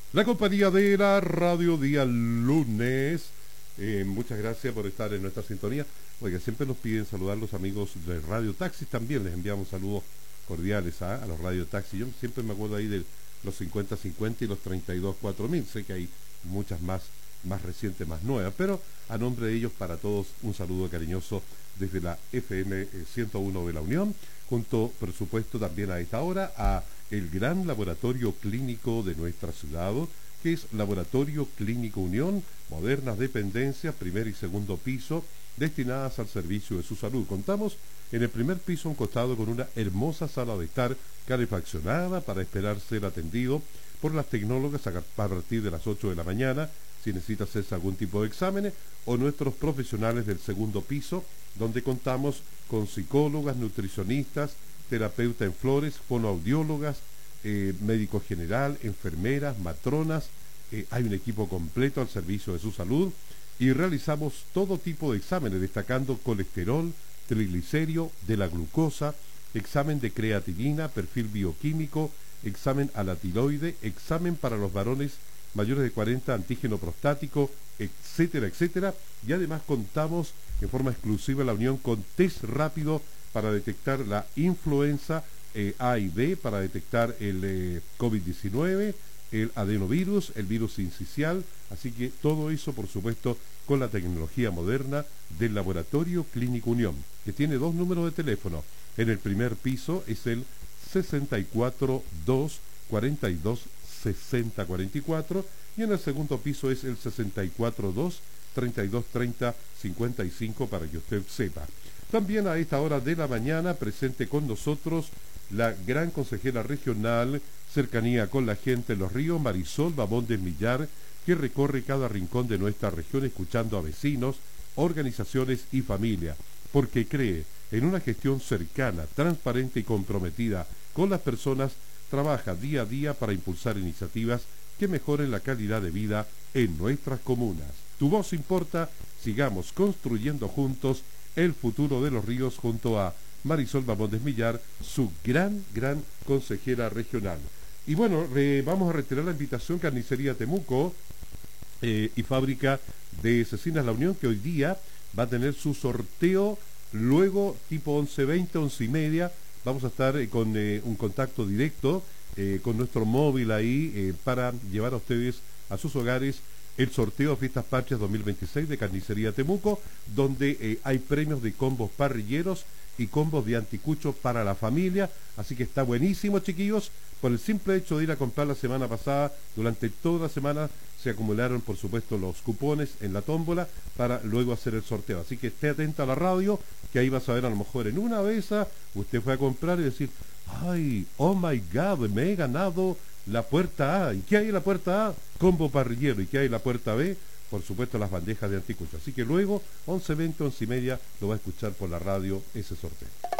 La compañía de la radio día lunes. Muchas gracias por estar en nuestra sintonía. Oiga, siempre nos piden saludar los amigos de Radio Taxis. También les enviamos saludos cordiales a los Radio Taxis. Yo siempre me acuerdo ahí de los 50-50 y los 32-4000. Sé que hay muchas más recientes, más nuevas, pero a nombre de ellos, para todos, un saludo cariñoso desde la FM 101 de la Unión, junto, por supuesto, también a esta hora, a el gran laboratorio clínico de nuestra ciudad, que es Laboratorio Clínico Unión, modernas dependencias, primer y segundo piso, destinadas al servicio de su salud. Contamos en el primer piso, un costado, con una hermosa sala de estar calefaccionada para esperar ser atendido por las tecnólogas a partir de las 8 de la mañana, si necesita hacerse algún tipo de exámenes, o nuestros profesionales del segundo piso, donde contamos con psicólogas, nutricionistas, terapeuta en flores, fonoaudiólogas, médico general, enfermeras, matronas. Hay un equipo completo al servicio de su salud y realizamos todo tipo de exámenes, destacando colesterol, triglicérido, de la glucosa, examen de creatinina, perfil bioquímico, examen a la tiroide, examen para los varones mayores de 40, antígeno prostático, etcétera, etcétera. Y además contamos en forma exclusiva la Unión con test rápido para detectar la influenza A y B, para detectar el COVID-19, el adenovirus, el virus sincicial. Así que todo eso, por supuesto, con la tecnología moderna del Laboratorio Clínico Unión, que tiene dos números de teléfono. En el primer piso es el 64 2 42 60 44 y en el segundo piso es el 64 2 32 30 55, para que usted sepa. También a esta hora de la mañana, presente con nosotros la gran consejera regional, cercanía con la gente en Los Ríos, Marisol Bamondes Millar, que recorre cada rincón de nuestra región escuchando a vecinos, organizaciones y familia, porque cree en una gestión cercana, transparente y comprometida con las personas. Trabaja día a día para impulsar iniciativas que mejoren la calidad de vida en nuestras comunas. Tu voz importa, sigamos construyendo juntos el futuro de Los Ríos junto a Marisol Bamondes Millar, su gran consejera regional. Y bueno, vamos a retirar la invitación. Carnicería Temuco y fábrica de cecinas La Unión, que hoy día va a tener su sorteo luego tipo 11:20, 11:30. Vamos a estar con un contacto directo con nuestro móvil ahí para llevar a ustedes a sus hogares el sorteo de Fiestas Patrias 2026 de Carnicería Temuco, donde hay premios de combos parrilleros y combos de anticucho para la familia. Así que está buenísimo, chiquillos. Por el simple hecho de ir a comprar la semana pasada, durante toda la semana se acumularon, por supuesto, los cupones en la tómbola para luego hacer el sorteo. Así que esté atenta a la radio, que ahí vas a ver, a lo mejor en una de esas usted fue a comprar y decir: ay, oh my God, me he ganado la puerta A. ¿Y qué hay en la puerta A? Combo parrillero. ¿Y qué hay en la puerta B? Por supuesto, las bandejas de anticucho. Así que luego, 11:20, 11:30, lo va a escuchar por la radio ese sorteo.